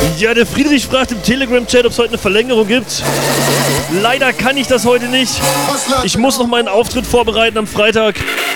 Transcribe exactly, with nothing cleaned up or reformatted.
Ja, der Friedrich fragt im Telegram-Chat, ob es heute eine Verlängerung gibt. Leider kann ich das heute nicht. Ich muss noch meinen Auftritt vorbereiten am Freitag.